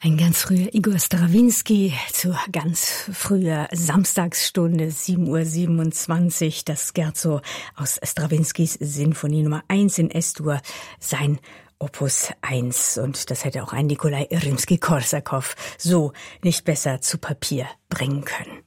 Ein ganz früher Igor Strawinski zu ganz früher Samstagsstunde, 7:27 Uhr, das Scherzo aus Strawinskys Sinfonie Nummer 1 in S-Dur, sein Opus 1. Und das hätte auch ein Nikolai Rimski-Korsakow so nicht besser zu Papier bringen können.